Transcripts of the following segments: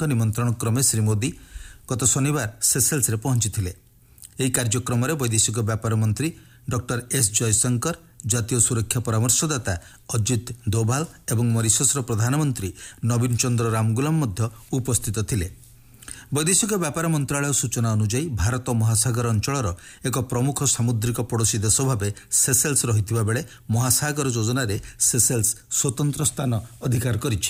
निमंत्रण क्रमे श्री मोदी गत शनिवार सेसेल्स रे पहुंचीथिले। ଏହି କାର୍ଯ୍ୟକ୍ରମରେ ବୈଦେଶିକ ବ୍ୟାପାର ମନ୍ତ୍ରୀ ଡକ୍ଟର ଏସ୍ ଜୟଶଙ୍କର, ଜାତୀୟ ସୁରକ୍ଷା ପରାମର୍ଶଦାତା ଅଜିତ ଦୋଭାଲ ଏବଂ ମରିସସ୍ର ପ୍ରଧାନମନ୍ତ୍ରୀ ନବୀନ ଚନ୍ଦ୍ର ରାମଗୁଲାମ ମଧ୍ୟ ଉପସ୍ଥିତ ଥିଲେ। ବୈଦେଶିକ ବ୍ୟାପାର ମନ୍ତ୍ରଣାଳୟ ସୂଚନା ଅନୁଯାୟୀ ଭାରତ ମହାସାଗର ଅଞ୍ଚଳର ଏକ ପ୍ରମୁଖ ସାମୁଦ୍ରିକ ପଡ଼ୋଶୀ ଦେଶ ଭାବେ ସେସେଲ୍ସ ରହିଥିବା ବେଳେ ମହାସାଗର ଯୋଜନାରେ ସେସେଲ୍ସ ସ୍ୱତନ୍ତ୍ର ସ୍ଥାନ ଅଧିକାର କରିଛି।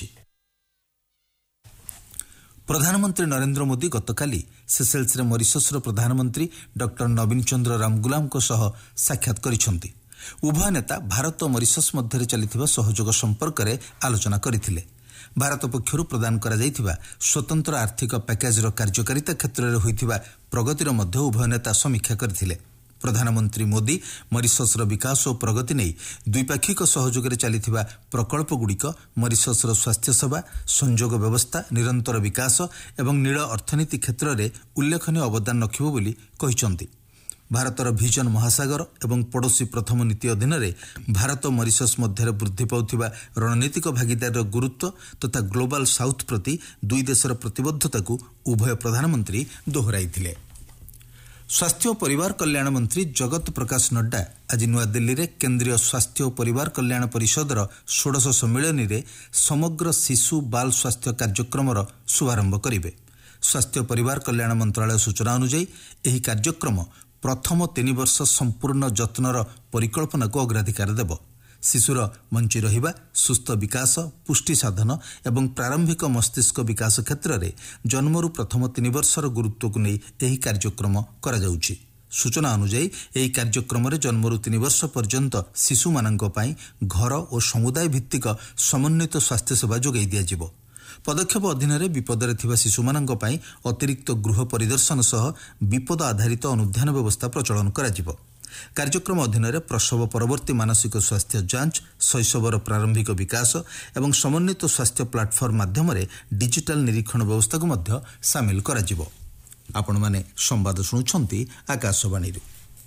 ପ୍ରଧାନମନ୍ତ୍ରୀ ନରେନ୍ଦ୍ର ମୋଦି ଗତକାଲି ସେସେଲ୍ସରେ ମରିସସ୍ର ପ୍ରଧାନମନ୍ତ୍ରୀ ଡକ୍ଟର ନବୀନ ଚନ୍ଦ୍ର ରାମଗୁଲାମଙ୍କ ସହ ସାକ୍ଷାତ କରିଛନ୍ତି। ଉଭୟ ନେତା ଭାରତ ଓ ମରିସସ୍ ମଧ୍ୟରେ ଚାଲିଥିବା ସହଯୋଗ ସମ୍ପର୍କରେ ଆଲୋଚନା କରିଥିଲେ। ଭାରତ ପକ୍ଷରୁ ପ୍ରଦାନ କରାଯାଇଥିବା ସ୍ୱତନ୍ତ୍ର ଆର୍ଥିକ ପ୍ୟାକେଜର କାର୍ଯ୍ୟକାରିତା କ୍ଷେତ୍ରରେ ହୋଇଥିବା ପ୍ରଗତିର ମଧ୍ୟ ଉଭୟ ନେତା ସମୀକ୍ଷା କରିଥିଲେ। ପ୍ରଧାନମନ୍ତ୍ରୀ ମୋଦି ମରିସସ୍ର ବିକାଶ ଓ ପ୍ରଗତି ନେଇ ଦ୍ୱିପାକ୍ଷିକ ସହଯୋଗରେ ଚାଲିଥିବା ପ୍ରକଳ୍ପଗୁଡ଼ିକ ମରିସସ୍ର ସ୍ୱାସ୍ଥ୍ୟସେବା, ସଂଯୋଗ ବ୍ୟବସ୍ଥା, ନିରନ୍ତର ବିକାଶ ଏବଂ ନୀଳ ଅର୍ଥନୀତି କ୍ଷେତ୍ରରେ ଉଲ୍ଲେଖନୀୟ ଅବଦାନ ରଖିବ ବୋଲି କହିଛନ୍ତି। ଭାରତର ଭିଜନ ମହାସାଗର ଏବଂ ପଡ଼ୋଶୀ ପ୍ରଥମ ନୀତି ଅଧୀନରେ ଭାରତ ଓ ମରିସସ୍ ମଧ୍ୟରେ ବୃଦ୍ଧି ପାଉଥିବା ରଣନୀତିକ ଭାଗିଦାରୀର ଗୁରୁତ୍ୱ ତଥା ଗ୍ଲୋବାଲ ସାଉଥ୍ ପ୍ରତି ଦୁଇ ଦେଶର ପ୍ରତିବଦ୍ଧତାକୁ ଉଭୟ ପ୍ରଧାନମନ୍ତ୍ରୀ ଦୋହରାଇଥିଲେ। ସ୍ୱାସ୍ଥ୍ୟ ଓ ପରିବାର କଲ୍ୟାଣ ମନ୍ତ୍ରୀ ଜଗତ ପ୍ରକାଶ ନଡ୍ଡା ଆଜି ନୂଆଦିଲ୍ଲୀରେ କେନ୍ଦ୍ରୀୟ ସ୍ୱାସ୍ଥ୍ୟ ଓ ପରିବାର କଲ୍ୟାଣ ପରିଷଦର 16ଶ ସମ୍ମିଳନୀରେ ସମଗ୍ର ଶିଶୁ ବାଲ ସ୍ୱାସ୍ଥ୍ୟ କାର୍ଯ୍ୟକ୍ରମର ଶୁଭାରମ୍ଭ କରିବେ। ସ୍ୱାସ୍ଥ୍ୟ ପରିବାର କଲ୍ୟାଣ ମନ୍ତ୍ରଣାଳୟ ସୂଚନା ଅନୁଯାୟୀ ଏହି କାର୍ଯ୍ୟକ୍ରମ ପ୍ରଥମ 3 ବର୍ଷ ସମ୍ପୂର୍ଣ୍ଣ ଯତ୍ନର ପରିକଳ୍ପନାକୁ ଅଗ୍ରାଧିକାର ଦେବ। ଶିଶୁର ବଞ୍ଚି ରହିବା, ସୁସ୍ଥ ବିକାଶ, ପୁଷ୍ଟି ସାଧନ ଏବଂ ପ୍ରାରମ୍ଭିକ ମସ୍ତିଷ୍କ ବିକାଶ କ୍ଷେତ୍ରରେ ଜନ୍ମରୁ ପ୍ରଥମ 3 ବର୍ଷର ଗୁରୁତ୍ୱକୁ ନେଇ ଏହି କାର୍ଯ୍ୟକ୍ରମ କରାଯାଉଛି। ସୂଚନା ଅନୁଯାୟୀ ଏହି କାର୍ଯ୍ୟକ୍ରମରେ ଜନ୍ମରୁ 3 ବର୍ଷ ପର୍ଯ୍ୟନ୍ତ ଶିଶୁମାନଙ୍କ ପାଇଁ ଘର ଓ ସମୁଦାୟ ଭିତ୍ତିକ ସମନ୍ୱିତ ସ୍ୱାସ୍ଥ୍ୟସେବା ଯୋଗାଇ ଦିଆଯିବ। ପଦକ୍ଷେପ ଅଧୀନରେ ବିପଦରେ ଥିବା ଶିଶୁମାନଙ୍କ ପାଇଁ ଅତିରିକ୍ତ ଗୃହ ପରିଦର୍ଶନ ସହ ବିପଦ ଆଧାରିତ ଅନୁଧ୍ୟାନ ବ୍ୟବସ୍ଥା ପ୍ରଚଳନ କରାଯିବ। କାର୍ଯ୍ୟକ୍ରମ ଅଧୀନରେ ପ୍ରସବ ପରବର୍ତ୍ତୀ ମାନସିକ ସ୍ୱାସ୍ଥ୍ୟ ଯାଞ୍ଚ, ଶୈଶବର ପ୍ରାରମ୍ଭିକ ବିକାଶ ଏବଂ ସମନ୍ୱିତ ସ୍ୱାସ୍ଥ୍ୟ ପ୍ଲାଟଫର୍ମ ମାଧ୍ୟମରେ ଡିଜିଟାଲ ନିରୀକ୍ଷଣ ବ୍ୟବସ୍ଥାକୁ ମଧ୍ୟ ସାମିଲ କରାଯିବ। ଆପଣମାନେ ସମ୍ବାଦ ଶୁଣୁଛନ୍ତି ଆକାଶବାଣୀରୁ।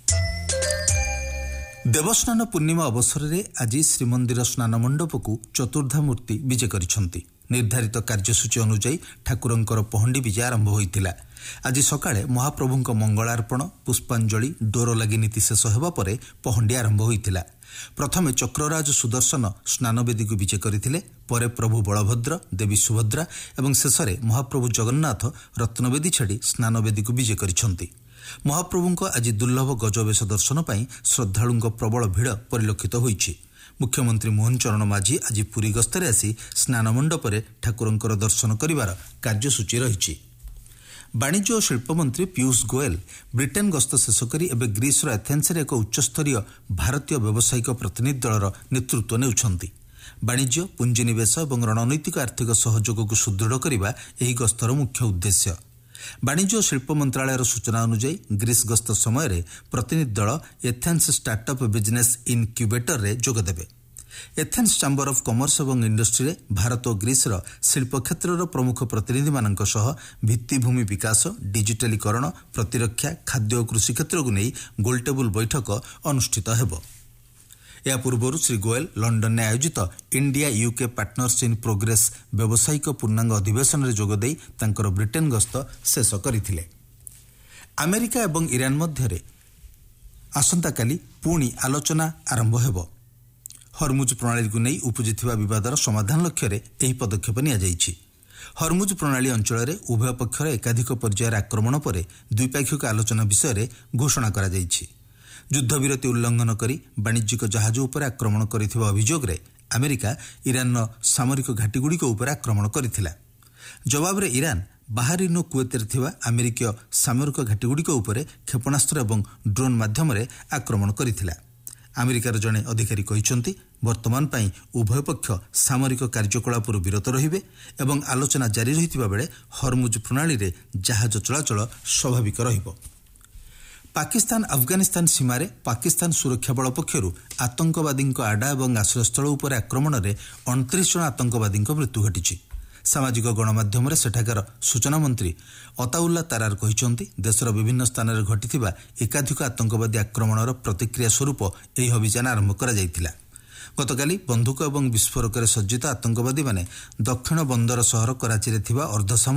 ଦେବସ୍ନାନ ପୂର୍ଣ୍ଣିମା ଅବସରରେ ଆଜି ଶ୍ରୀମନ୍ଦିର ସ୍ନାନ ମଣ୍ଡପକୁ ଚତୁର୍ଦ୍ଧାମୂର୍ତ୍ତି ବିଜେ କରିଛନ୍ତି। ନିର୍ଦ୍ଧାରିତ କାର୍ଯ୍ୟସୂଚୀ ଅନୁଯାୟୀ ଠାକୁରଙ୍କର ପହଣ୍ଡି ବିଜେ ଆରମ୍ଭ ହୋଇଥିଲା। ଆଜି ସକାଳେ ମହାପ୍ରଭୁଙ୍କ ମଙ୍ଗଳାର୍ପଣ, ପୁଷ୍ପାଞ୍ଜଳି, ଡୋର ଲାଗି ନୀତି ଶେଷ ହେବା ପରେ ପହଣ୍ଡି ଆରମ୍ଭ ହୋଇଥିଲା। ପ୍ରଥମେ ଚକ୍ରରାଜ ସୁଦର୍ଶନ ସ୍ନାନବେଦୀକୁ ବିଜେ କରିଥିଲେ। ପରେ ପ୍ରଭୁ ବଳଭଦ୍ର, ଦେବୀ ସୁଭଦ୍ରା ଏବଂ ଶେଷରେ ମହାପ୍ରଭୁ ଜଗନ୍ନାଥ ରତ୍ନବେଦୀ ଛାଡ଼ି ସ୍ନାନବେଦୀକୁ ବିଜେ କରିଛନ୍ତି। ମହାପ୍ରଭୁଙ୍କ ଆଜି ଦୁର୍ଲଭ ଗଜବେଶ ଦର୍ଶନ ପାଇଁ ଶ୍ରଦ୍ଧାଳୁଙ୍କ ପ୍ରବଳ ଭିଡ଼ ପରିଲକ୍ଷିତ ହୋଇଛି। ମୁଖ୍ୟମନ୍ତ୍ରୀ ମୋହନ ଚରଣ ମାଝୀ ଆଜି ପୁରୀ ଗସ୍ତରେ ଆସି ସ୍ନାନ ମଣ୍ଡପରେ ଠାକୁରଙ୍କର ଦର୍ଶନ କରିବାର କାର୍ଯ୍ୟସୂଚୀ ରହିଛି। ବାଣିଜ୍ୟ ଓ ଶିଳ୍ପ ମନ୍ତ୍ରୀ ପୀୟୁଷ ଗୋଏଲ ବ୍ରିଟେନ୍ ଗସ୍ତ ଶେଷ କରି ଏବେ ଗ୍ରୀସ୍ର ଏଥେନ୍ସରେ ଏକ ଉଚ୍ଚସ୍ତରୀୟ ଭାରତୀୟ ବ୍ୟବସାୟିକ ପ୍ରତିନିଧି ଦଳର ନେତୃତ୍ୱ ନେଉଛନ୍ତି। ବାଣିଜ୍ୟ, ପୁଞ୍ଜିନିବେଶ ଏବଂ ରଣନୈତିକ ଆର୍ଥିକ ସହଯୋଗକୁ ସୁଦୃଢ଼ କରିବା ଏହି ଗସ୍ତର ମୁଖ୍ୟ ଉଦ୍ଦେଶ୍ୟ। ବାଣିଜ୍ୟ ଓ ଶିଳ୍ପ ମନ୍ତ୍ରଣାଳୟର ସୂଚନା ଅନୁଯାୟୀ ଗ୍ରୀସ୍ ଗସ୍ତ ସମୟରେ ପ୍ରତିନିଧି ଦଳ ଏଥେନ୍ସ ଷ୍ଟାର୍ଟଅପ୍ ବିଜନେସ୍ ଇନକ୍ୟୁବେଟରରେ ଯୋଗଦେବେ। ଏଥେନ୍ସ ଚାମ୍ବର ଅଫ୍ କମର୍ସ ଏବଂ ଇଣ୍ଡଷ୍ଟ୍ରିରେ ଭାରତ ଓ ଗ୍ରୀସ୍ର ଶିଳ୍ପ କ୍ଷେତ୍ରର ପ୍ରମୁଖ ପ୍ରତିନିଧିମାନଙ୍କ ସହ ଭିତ୍ତିଭୂମି ବିକାଶ, ଡିଜିଟାଲୀକରଣ, ପ୍ରତିରକ୍ଷା, ଖାଦ୍ୟ ଓ କୃଷି କ୍ଷେତ୍ରକୁ ନେଇ ଗୋଲଟେବୁଲ ବୈଠକ ଅନୁଷ୍ଠିତ ହେବ। ଏହା ପୂର୍ବରୁ ଶ୍ରୀ ଗୋଏଲ ଲଣ୍ଡନରେ ଆୟୋଜିତ India UK partners in progress ବ୍ୟବସାୟିକ ପୂର୍ଣ୍ଣାଙ୍ଗ ଅଧିବେଶନରେ ଯୋଗଦେଇ ତାଙ୍କର ବ୍ରିଟେନ୍ ଗସ୍ତ ଶେଷ କରିଥିଲେ। ଆମେରିକା ଏବଂ ଇରାନ ମଧ୍ୟରେ ଆସନ୍ତାକାଲି ପୁଣି ଆଲୋଚନା ଆରମ୍ଭ ହେବ। ହରମୁଜ ପ୍ରଣାଳୀକୁ ନେଇ ଉପୁଜିଥିବା ବିବାଦର ସମାଧାନ ଲକ୍ଷ୍ୟରେ ଏହି ପଦକ୍ଷେପ ନିଆଯାଇଛି। ହରମୁଜ ପ୍ରଣାଳୀ ଅଞ୍ଚଳରେ ଉଭୟ ପକ୍ଷର ଏକାଧିକ ପର୍ଯ୍ୟାୟରେ ଆକ୍ରମଣ ପରେ ଦ୍ୱିପାକ୍ଷିକ ଆଲୋଚନା ବିଷୟରେ ଘୋଷଣା କରାଯାଇଛି। ଯୁଦ୍ଧବିରତି ଉଲ୍ଲଂଘନ କରି ବାଣିଜ୍ୟିକ ଜାହାଜ ଉପରେ ଆକ୍ରମଣ କରିଥିବା ଅଭିଯୋଗରେ ଆମେରିକା ଇରାନର ସାମରିକ ଘାଟିଗୁଡ଼ିକ ଉପରେ ଆକ୍ରମଣ କରିଥିଲା। ଜବାବରେ ଇରାନ ବାହାରିନ୍ ଓ କୁଏତରେ ଥିବା ଆମେରିକୀୟ ସାମରିକ ଘାଟିଗୁଡ଼ିକ ଉପରେ କ୍ଷେପଣାସ୍ତ୍ର ଏବଂ ଡ୍ରୋନ୍ ମାଧ୍ୟମରେ ଆକ୍ରମଣ କରିଥିଲା। ଆମେରିକାର ଜଣେ ଅଧିକାରୀ କହିଛନ୍ତି, ବର୍ତ୍ତମାନ ପାଇଁ ଉଭୟ ପକ୍ଷ ସାମରିକ କାର୍ଯ୍ୟକଳାପରୁ ବିରତ ରହିବେ ଏବଂ ଆଲୋଚନା ଜାରି ରହିଥିବା ବେଳେ ହରମୁଜ ପ୍ରଣାଳୀରେ ଜାହାଜ ଚଳାଚଳ ସ୍ୱାଭାବିକ ରହିବ। ପାକିସ୍ତାନ ଆଫଗାନିସ୍ତାନ ସୀମାରେ ପାକିସ୍ତାନ ସୁରକ୍ଷା ବଳ ପକ୍ଷରୁ ଆତଙ୍କବାଦୀଙ୍କ ଆଡ୍ଡା ଏବଂ ଆଶ୍ରୟସ୍ଥଳ ଉପରେ ଆକ୍ରମଣରେ 29 ଜଣ ଆତଙ୍କବାଦୀଙ୍କ ମୃତ୍ୟୁ ଘଟିଛି। ସାମାଜିକ ଗଣମାଧ୍ୟମରେ ସେଠାକାର ସୂଚନା ମନ୍ତ୍ରୀ ଅତାଉଲ୍ଲା ତାରାର କହିଛନ୍ତି, ଦେଶର ବିଭିନ୍ନ ସ୍ଥାନରେ ଘଟିଥିବା ଏକାଧିକ ଆତଙ୍କବାଦୀ ଆକ୍ରମଣର ପ୍ରତିକ୍ରିୟା ସ୍ୱରୂପ ଏହି ଅଭିଯାନ ଆରମ୍ଭ କରାଯାଇଥିଲା। ଗତକାଲି ବନ୍ଧୁକ ଏବଂ ବିସ୍ଫୋରକରେ ସଜ୍ଜିତ ଆତଙ୍କବାଦୀମାନେ ଦକ୍ଷିଣ ବନ୍ଦର ସହର କରାଚିରେ ଥିବା ଅର୍ଦ୍ଧସାମରିକ